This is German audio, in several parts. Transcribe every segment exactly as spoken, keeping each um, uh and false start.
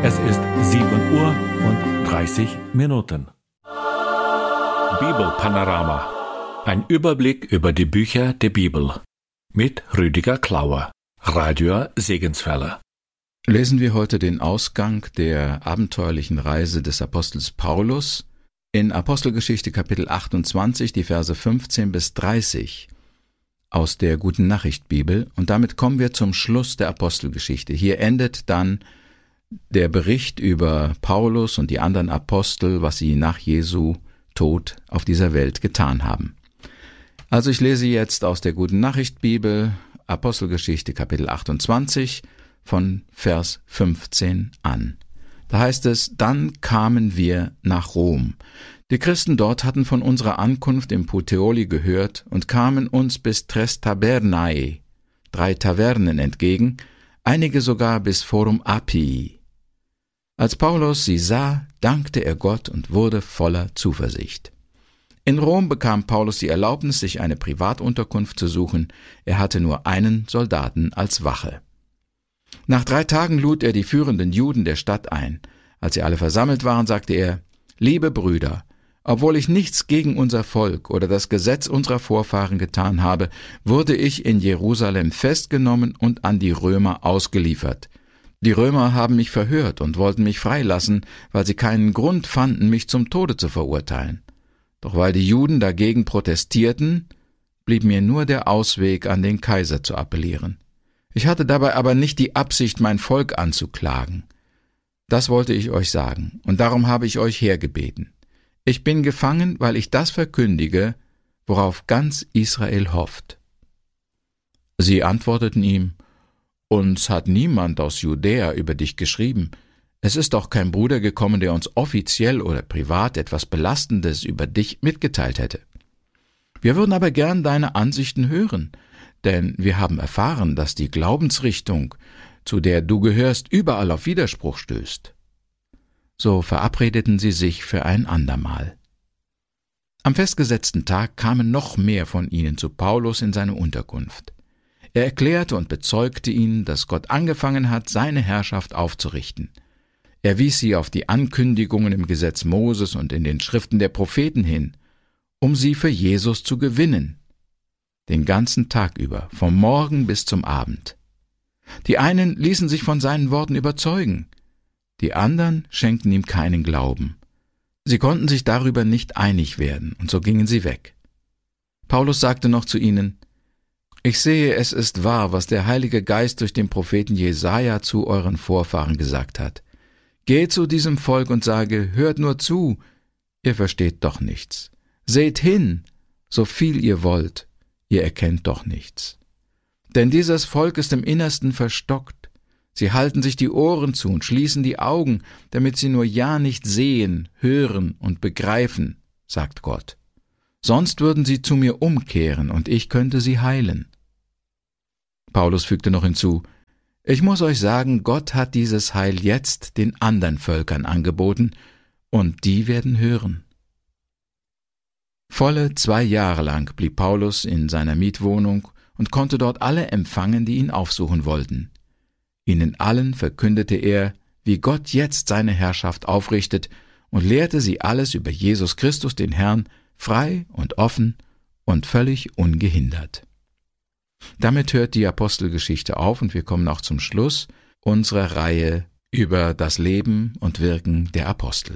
Es ist sieben Uhr und dreißig Minuten. Bibelpanorama. Ein Überblick über die Bücher der Bibel. Mit Rüdiger Klauer, Radio Segenswelle. Lesen wir heute den Ausgang der abenteuerlichen Reise des Apostels Paulus in Apostelgeschichte Kapitel achtundzwanzig, die Verse fünfzehn bis dreißig aus der Guten Nachricht Bibel. Und damit kommen wir zum Schluss der Apostelgeschichte. Hier endet dann der Bericht über Paulus und die anderen Apostel, was sie nach Jesu Tod auf dieser Welt getan haben. Also ich lese jetzt aus der Guten Nachricht Bibel Apostelgeschichte Kapitel achtundzwanzig von Vers fünfzehn an. Da heißt es: Dann kamen wir nach Rom. Die Christen dort hatten von unserer Ankunft im Puteoli gehört und kamen uns bis Tres Tabernae, drei Tavernen, entgegen, einige sogar bis Forum Appii. Als Paulus sie sah, dankte er Gott und wurde voller Zuversicht. In Rom bekam Paulus die Erlaubnis, sich eine Privatunterkunft zu suchen. Er hatte nur einen Soldaten als Wache. Nach drei Tagen lud er die führenden Juden der Stadt ein. Als sie alle versammelt waren, sagte er: Liebe Brüder, obwohl ich nichts gegen unser Volk oder das Gesetz unserer Vorfahren getan habe, wurde ich in Jerusalem festgenommen und an die Römer ausgeliefert. Die Römer haben mich verhört und wollten mich freilassen, weil sie keinen Grund fanden, mich zum Tode zu verurteilen. Doch weil die Juden dagegen protestierten, blieb mir nur der Ausweg, an den Kaiser zu appellieren. Ich hatte dabei aber nicht die Absicht, mein Volk anzuklagen. Das wollte ich euch sagen, und darum habe ich euch hergebeten. Ich bin gefangen, weil ich das verkündige, worauf ganz Israel hofft. Sie antworteten ihm: Uns hat niemand aus Judäa über dich geschrieben. Es ist doch kein Bruder gekommen, der uns offiziell oder privat etwas Belastendes über dich mitgeteilt hätte. Wir würden aber gern deine Ansichten hören, denn wir haben erfahren, dass die Glaubensrichtung, zu der du gehörst, überall auf Widerspruch stößt. So verabredeten sie sich für ein andermal. Am festgesetzten Tag kamen noch mehr von ihnen zu Paulus in seine Unterkunft. Er erklärte und bezeugte ihnen, dass Gott angefangen hat, seine Herrschaft aufzurichten. Er wies sie auf die Ankündigungen im Gesetz Moses und in den Schriften der Propheten hin, um sie für Jesus zu gewinnen. Den ganzen Tag über, vom Morgen bis zum Abend. Die einen ließen sich von seinen Worten überzeugen, die anderen schenkten ihm keinen Glauben. Sie konnten sich darüber nicht einig werden, und so gingen sie weg. Paulus sagte noch zu ihnen: Ich sehe, es ist wahr, was der Heilige Geist durch den Propheten Jesaja zu euren Vorfahren gesagt hat. Geht zu diesem Volk und sage: Hört nur zu, ihr versteht doch nichts. Seht hin, so viel ihr wollt, ihr erkennt doch nichts. Denn dieses Volk ist im Innersten verstockt. Sie halten sich die Ohren zu und schließen die Augen, damit sie nur ja nicht sehen, hören und begreifen, sagt Gott. Sonst würden sie zu mir umkehren, und ich könnte sie heilen. Paulus fügte noch hinzu: Ich muss euch sagen, Gott hat dieses Heil jetzt den anderen Völkern angeboten, und die werden hören. Volle zwei Jahre lang blieb Paulus in seiner Mietwohnung und konnte dort alle empfangen, die ihn aufsuchen wollten. Ihnen allen verkündete er, wie Gott jetzt seine Herrschaft aufrichtet, und lehrte sie alles über Jesus Christus, den Herrn, frei und offen und völlig ungehindert. Damit hört die Apostelgeschichte auf, und wir kommen auch zum Schluss unserer Reihe über das Leben und Wirken der Apostel.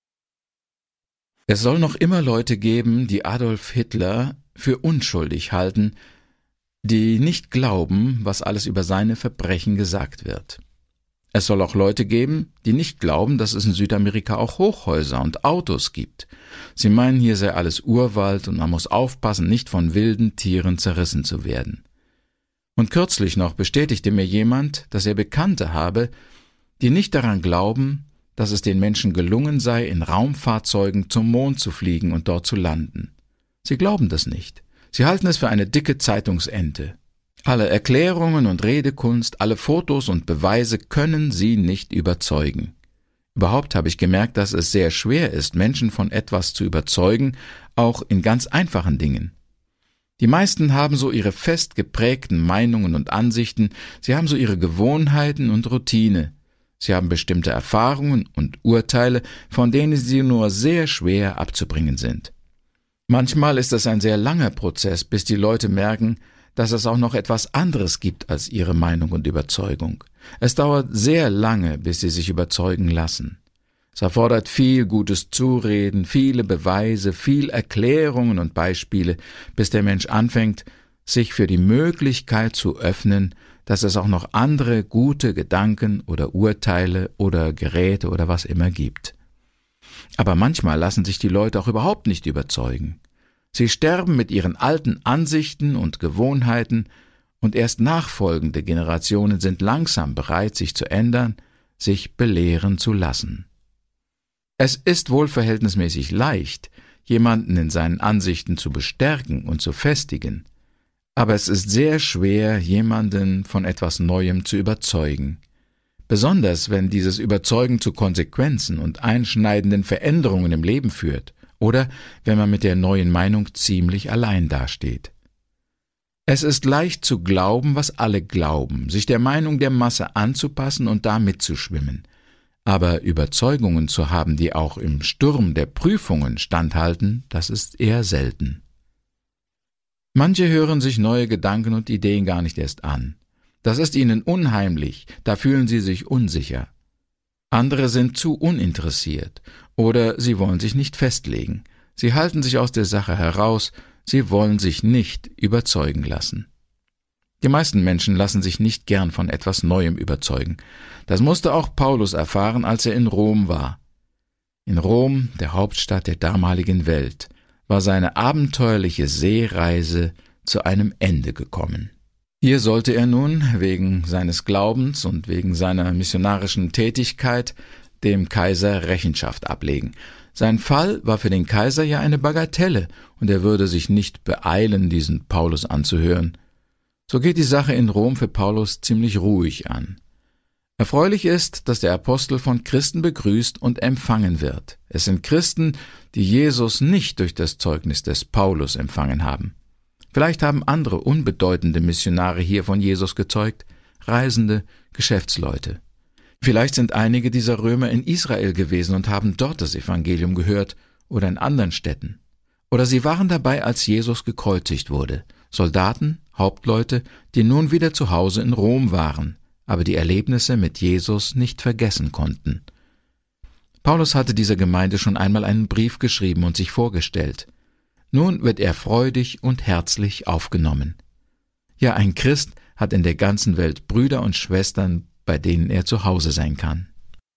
Es soll noch immer Leute geben, die Adolf Hitler für unschuldig halten, die nicht glauben, was alles über seine Verbrechen gesagt wird. Es soll auch Leute geben, die nicht glauben, dass es in Südamerika auch Hochhäuser und Autos gibt. Sie meinen, hier sei alles Urwald und man muss aufpassen, nicht von wilden Tieren zerrissen zu werden. Und kürzlich noch bestätigte mir jemand, dass er Bekannte habe, die nicht daran glauben, dass es den Menschen gelungen sei, in Raumfahrzeugen zum Mond zu fliegen und dort zu landen. Sie glauben das nicht. Sie halten es für eine dicke Zeitungsente. Alle Erklärungen und Redekunst, alle Fotos und Beweise können sie nicht überzeugen. Überhaupt habe ich gemerkt, dass es sehr schwer ist, Menschen von etwas zu überzeugen, auch in ganz einfachen Dingen. Die meisten haben so ihre fest geprägten Meinungen und Ansichten, sie haben so ihre Gewohnheiten und Routine. Sie haben bestimmte Erfahrungen und Urteile, von denen sie nur sehr schwer abzubringen sind. Manchmal ist es ein sehr langer Prozess, bis die Leute merken, dass es auch noch etwas anderes gibt als ihre Meinung und Überzeugung. Es dauert sehr lange, bis sie sich überzeugen lassen. Es erfordert viel gutes Zureden, viele Beweise, viel Erklärungen und Beispiele, bis der Mensch anfängt, sich für die Möglichkeit zu öffnen, dass es auch noch andere gute Gedanken oder Urteile oder Geräte oder was immer gibt. Aber manchmal lassen sich die Leute auch überhaupt nicht überzeugen. Sie sterben mit ihren alten Ansichten und Gewohnheiten, und erst nachfolgende Generationen sind langsam bereit, sich zu ändern, sich belehren zu lassen. Es ist wohl verhältnismäßig leicht, jemanden in seinen Ansichten zu bestärken und zu festigen, aber es ist sehr schwer, jemanden von etwas Neuem zu überzeugen. Besonders wenn dieses Überzeugen zu Konsequenzen und einschneidenden Veränderungen im Leben führt oder wenn man mit der neuen Meinung ziemlich allein dasteht. Es ist leicht zu glauben, was alle glauben, sich der Meinung der Masse anzupassen und da mitzuschwimmen. Aber Überzeugungen zu haben, die auch im Sturm der Prüfungen standhalten, das ist eher selten. Manche hören sich neue Gedanken und Ideen gar nicht erst an. Das ist ihnen unheimlich, da fühlen sie sich unsicher. Andere sind zu uninteressiert oder sie wollen sich nicht festlegen. Sie halten sich aus der Sache heraus, sie wollen sich nicht überzeugen lassen. Die meisten Menschen lassen sich nicht gern von etwas Neuem überzeugen. Das musste auch Paulus erfahren, als er in Rom war. In Rom, der Hauptstadt der damaligen Welt, war seine abenteuerliche Seereise zu einem Ende gekommen. Hier sollte er nun wegen seines Glaubens und wegen seiner missionarischen Tätigkeit dem Kaiser Rechenschaft ablegen. Sein Fall war für den Kaiser ja eine Bagatelle, und er würde sich nicht beeilen, diesen Paulus anzuhören. So geht die Sache in Rom für Paulus ziemlich ruhig an. Erfreulich ist, dass der Apostel von Christen begrüßt und empfangen wird. Es sind Christen, die Jesus nicht durch das Zeugnis des Paulus empfangen haben. Vielleicht haben andere unbedeutende Missionare hier von Jesus gezeugt, Reisende, Geschäftsleute. Vielleicht sind einige dieser Römer in Israel gewesen und haben dort das Evangelium gehört oder in anderen Städten. Oder sie waren dabei, als Jesus gekreuzigt wurde. Soldaten, Hauptleute, die nun wieder zu Hause in Rom waren, aber die Erlebnisse mit Jesus nicht vergessen konnten. Paulus hatte dieser Gemeinde schon einmal einen Brief geschrieben und sich vorgestellt. Nun wird er freudig und herzlich aufgenommen. Ja, ein Christ hat in der ganzen Welt Brüder und Schwestern, bei denen er zu Hause sein kann.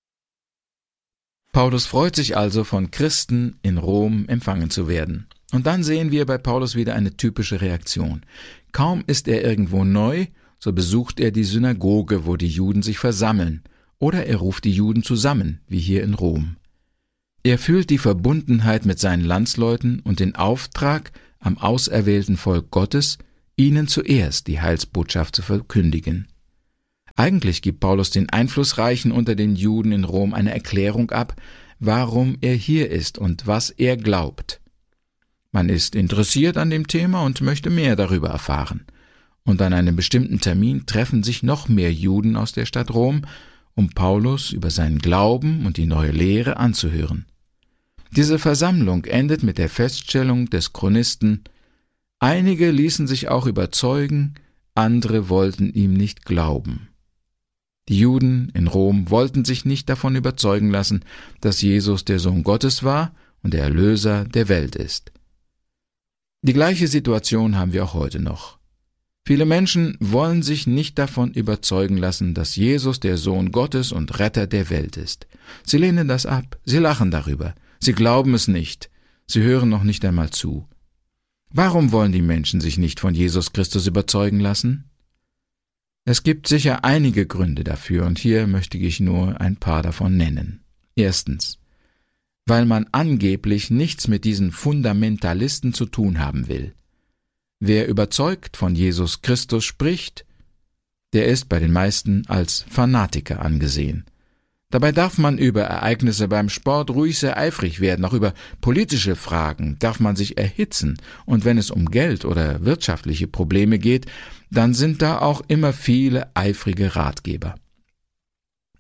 Paulus freut sich also, von Christen in Rom empfangen zu werden. Und dann sehen wir bei Paulus wieder eine typische Reaktion. Kaum ist er irgendwo neu, so besucht er die Synagoge, wo die Juden sich versammeln, oder er ruft die Juden zusammen, wie hier in Rom. Er fühlt die Verbundenheit mit seinen Landsleuten und den Auftrag, am auserwählten Volk Gottes, ihnen zuerst die Heilsbotschaft zu verkündigen. Eigentlich gibt Paulus den Einflussreichen unter den Juden in Rom eine Erklärung ab, warum er hier ist und was er glaubt. Man ist interessiert an dem Thema und möchte mehr darüber erfahren. Und an einem bestimmten Termin treffen sich noch mehr Juden aus der Stadt Rom, um Paulus über seinen Glauben und die neue Lehre anzuhören. Diese Versammlung endet mit der Feststellung des Chronisten: Einige ließen sich auch überzeugen, andere wollten ihm nicht glauben. Die Juden in Rom wollten sich nicht davon überzeugen lassen, dass Jesus der Sohn Gottes war und der Erlöser der Welt ist. Die gleiche Situation haben wir auch heute noch. Viele Menschen wollen sich nicht davon überzeugen lassen, dass Jesus der Sohn Gottes und Retter der Welt ist. Sie lehnen das ab, sie lachen darüber, sie glauben es nicht, sie hören noch nicht einmal zu. Warum wollen die Menschen sich nicht von Jesus Christus überzeugen lassen? Es gibt sicher einige Gründe dafür, und hier möchte ich nur ein paar davon nennen. Erstens, weil man angeblich nichts mit diesen Fundamentalisten zu tun haben will. Wer überzeugt von Jesus Christus spricht, der ist bei den meisten als Fanatiker angesehen. Dabei darf man über Ereignisse beim Sport ruhig sehr eifrig werden, auch über politische Fragen darf man sich erhitzen, und wenn es um Geld oder wirtschaftliche Probleme geht, dann sind da auch immer viele eifrige Ratgeber.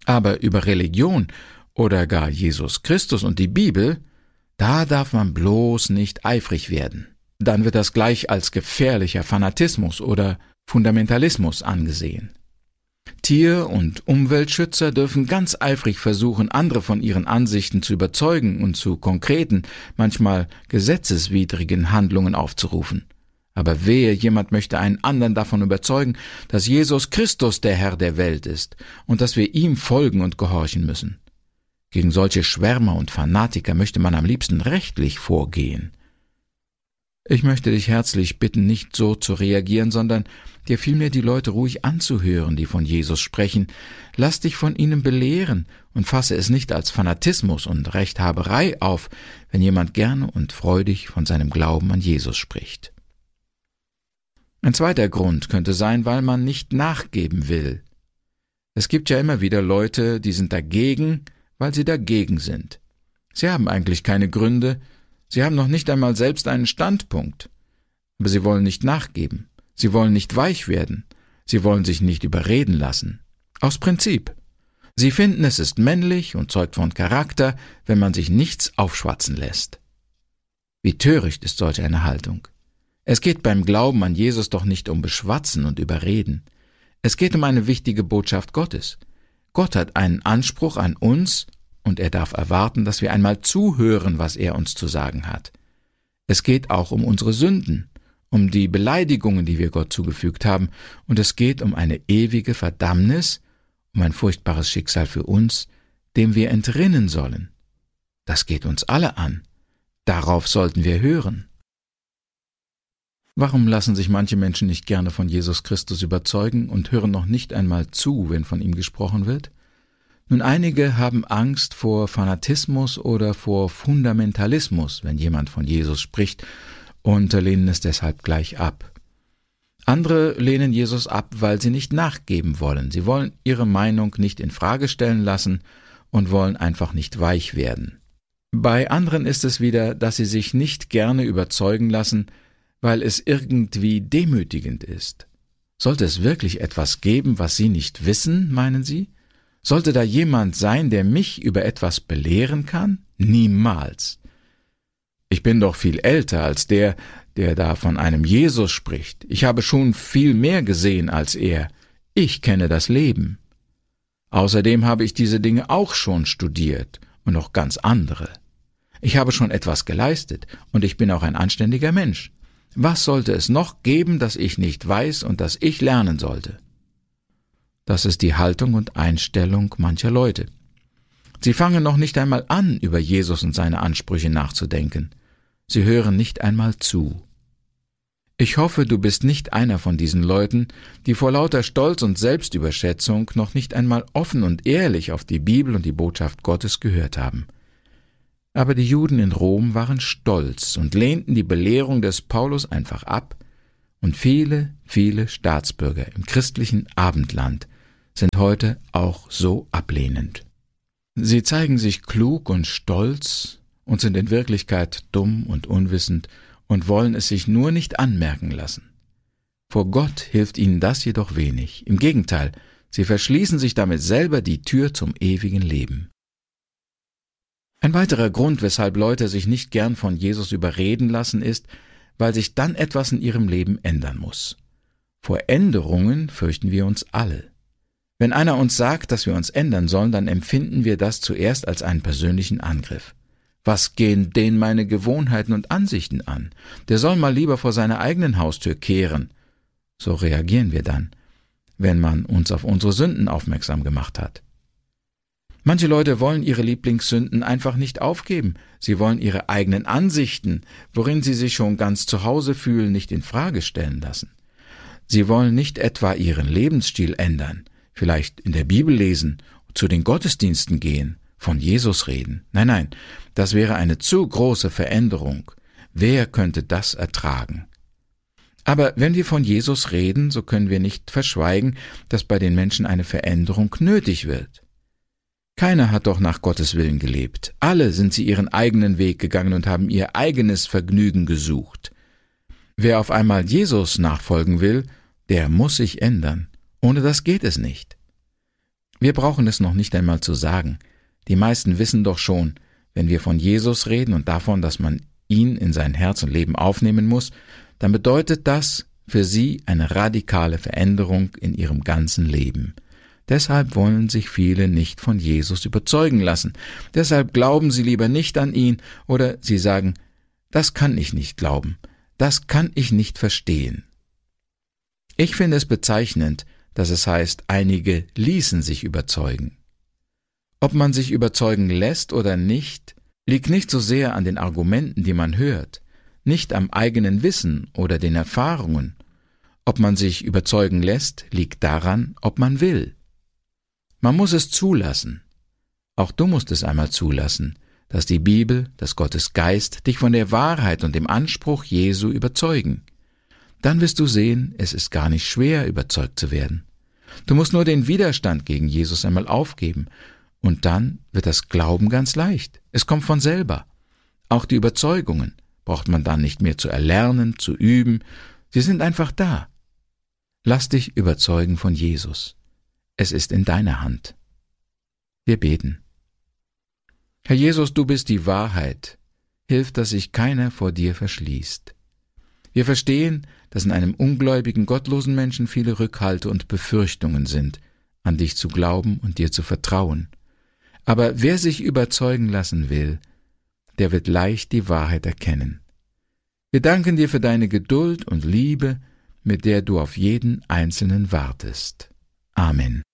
Aber über Religion oder gar Jesus Christus und die Bibel, da darf man bloß nicht eifrig werden. Dann wird das gleich als gefährlicher Fanatismus oder Fundamentalismus angesehen. Tier- und Umweltschützer dürfen ganz eifrig versuchen, andere von ihren Ansichten zu überzeugen und zu konkreten, manchmal gesetzeswidrigen Handlungen aufzurufen. Aber wehe, jemand möchte einen anderen davon überzeugen, dass Jesus Christus der Herr der Welt ist und dass wir ihm folgen und gehorchen müssen. Gegen solche Schwärmer und Fanatiker möchte man am liebsten rechtlich vorgehen. Ich möchte dich herzlich bitten, nicht so zu reagieren, sondern dir vielmehr die Leute ruhig anzuhören, die von Jesus sprechen. Lass dich von ihnen belehren und fasse es nicht als Fanatismus und Rechthaberei auf, wenn jemand gerne und freudig von seinem Glauben an Jesus spricht. Ein zweiter Grund könnte sein, weil man nicht nachgeben will. Es gibt ja immer wieder Leute, die sind dagegen, weil sie dagegen sind. Sie haben eigentlich keine Gründe, sie haben noch nicht einmal selbst einen Standpunkt. Aber sie wollen nicht nachgeben, sie wollen nicht weich werden, sie wollen sich nicht überreden lassen. Aus Prinzip. Sie finden, es ist männlich und zeugt von Charakter, wenn man sich nichts aufschwatzen lässt. Wie töricht ist solch eine Haltung. Es geht beim Glauben an Jesus doch nicht um Beschwatzen und Überreden. Es geht um eine wichtige Botschaft Gottes. Gott hat einen Anspruch an uns und er darf erwarten, dass wir einmal zuhören, was er uns zu sagen hat. Es geht auch um unsere Sünden, um die Beleidigungen, die wir Gott zugefügt haben, und es geht um eine ewige Verdammnis, um ein furchtbares Schicksal für uns, dem wir entrinnen sollen. Das geht uns alle an. Darauf sollten wir hören. Warum lassen sich manche Menschen nicht gerne von Jesus Christus überzeugen und hören noch nicht einmal zu, wenn von ihm gesprochen wird? Nun, einige haben Angst vor Fanatismus oder vor Fundamentalismus, wenn jemand von Jesus spricht, und lehnen es deshalb gleich ab. Andere lehnen Jesus ab, weil sie nicht nachgeben wollen. Sie wollen ihre Meinung nicht in Frage stellen lassen und wollen einfach nicht weich werden. Bei anderen ist es wieder, dass sie sich nicht gerne überzeugen lassen, weil es irgendwie demütigend ist. Sollte es wirklich etwas geben, was Sie nicht wissen, meinen Sie? Sollte da jemand sein, der mich über etwas belehren kann? Niemals. Ich bin doch viel älter als der, der da von einem Jesus spricht. Ich habe schon viel mehr gesehen als er. Ich kenne das Leben. Außerdem habe ich diese Dinge auch schon studiert und noch ganz andere. Ich habe schon etwas geleistet und ich bin auch ein anständiger Mensch. Was sollte es noch geben, das ich nicht weiß und das ich lernen sollte? Das ist die Haltung und Einstellung mancher Leute. Sie fangen noch nicht einmal an, über Jesus und seine Ansprüche nachzudenken. Sie hören nicht einmal zu. Ich hoffe, du bist nicht einer von diesen Leuten, die vor lauter Stolz und Selbstüberschätzung noch nicht einmal offen und ehrlich auf die Bibel und die Botschaft Gottes gehört haben. Aber die Juden in Rom waren stolz und lehnten die Belehrung des Paulus einfach ab, und viele, viele Staatsbürger im christlichen Abendland sind heute auch so ablehnend. Sie zeigen sich klug und stolz und sind in Wirklichkeit dumm und unwissend und wollen es sich nur nicht anmerken lassen. Vor Gott hilft ihnen das jedoch wenig. Im Gegenteil, sie verschließen sich damit selber die Tür zum ewigen Leben. Ein weiterer Grund, weshalb Leute sich nicht gern von Jesus überreden lassen, ist, weil sich dann etwas in ihrem Leben ändern muss. Vor Änderungen fürchten wir uns alle. Wenn einer uns sagt, dass wir uns ändern sollen, dann empfinden wir das zuerst als einen persönlichen Angriff. Was gehen den meine Gewohnheiten und Ansichten an? Der soll mal lieber vor seiner eigenen Haustür kehren. So reagieren wir dann, wenn man uns auf unsere Sünden aufmerksam gemacht hat. Manche Leute wollen ihre Lieblingssünden einfach nicht aufgeben. Sie wollen ihre eigenen Ansichten, worin sie sich schon ganz zu Hause fühlen, nicht in Frage stellen lassen. Sie wollen nicht etwa ihren Lebensstil ändern, vielleicht in der Bibel lesen, zu den Gottesdiensten gehen, von Jesus reden. Nein, nein, das wäre eine zu große Veränderung. Wer könnte das ertragen? Aber wenn wir von Jesus reden, so können wir nicht verschweigen, dass bei den Menschen eine Veränderung nötig wird. Keiner hat doch nach Gottes Willen gelebt. Alle sind sie ihren eigenen Weg gegangen und haben ihr eigenes Vergnügen gesucht. Wer auf einmal Jesus nachfolgen will, der muss sich ändern. Ohne das geht es nicht. Wir brauchen es noch nicht einmal zu sagen. Die meisten wissen doch schon, wenn wir von Jesus reden und davon, dass man ihn in sein Herz und Leben aufnehmen muss, dann bedeutet das für sie eine radikale Veränderung in ihrem ganzen Leben. Deshalb wollen sich viele nicht von Jesus überzeugen lassen. Deshalb glauben sie lieber nicht an ihn oder sie sagen, das kann ich nicht glauben, das kann ich nicht verstehen. Ich finde es bezeichnend, dass es heißt, einige ließen sich überzeugen. Ob man sich überzeugen lässt oder nicht, liegt nicht so sehr an den Argumenten, die man hört, nicht am eigenen Wissen oder den Erfahrungen. Ob man sich überzeugen lässt, liegt daran, ob man will. Man muss es zulassen. Auch du musst es einmal zulassen, dass die Bibel, dass Gottes Geist dich von der Wahrheit und dem Anspruch Jesu überzeugen. Dann wirst du sehen, es ist gar nicht schwer, überzeugt zu werden. Du musst nur den Widerstand gegen Jesus einmal aufgeben, und dann wird das Glauben ganz leicht. Es kommt von selber. Auch die Überzeugungen braucht man dann nicht mehr zu erlernen, zu üben. Sie sind einfach da. Lass dich überzeugen von Jesus. Es ist in deiner Hand. Wir beten. Herr Jesus, du bist die Wahrheit. Hilf, dass sich keiner vor dir verschließt. Wir verstehen, dass in einem ungläubigen, gottlosen Menschen viele Rückhalte und Befürchtungen sind, an dich zu glauben und dir zu vertrauen. Aber wer sich überzeugen lassen will, der wird leicht die Wahrheit erkennen. Wir danken dir für deine Geduld und Liebe, mit der du auf jeden Einzelnen wartest. Amen.